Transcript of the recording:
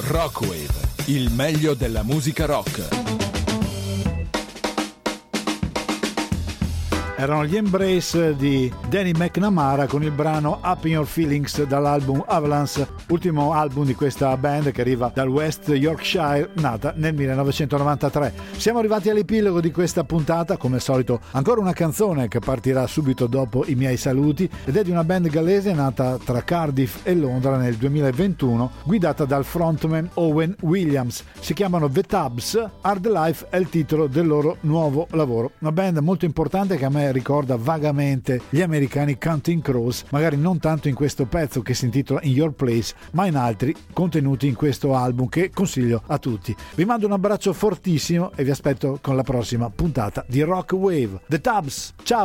Rockwave, il meglio della musica rock. Erano gli Embrace di Danny McNamara con il brano Up in Your Feelings dall'album Avalanche, ultimo album di questa band che arriva dal West Yorkshire, nata nel 1993. Siamo arrivati all'epilogo di questa puntata, come al solito ancora una canzone che partirà subito dopo i miei saluti ed è di una band gallese nata tra Cardiff e Londra nel 2021, guidata dal frontman Owen Williams. Si chiamano The Tubs, Hard Life è il titolo del loro nuovo lavoro. Una band molto importante che a me ricorda vagamente gli americani Counting Crows, magari non tanto in questo pezzo che si intitola In Your Place, ma in altri contenuti in questo album che consiglio a tutti. Vi mando un abbraccio fortissimo e vi aspetto con la prossima puntata di Rock Wave. The Tubs, ciao!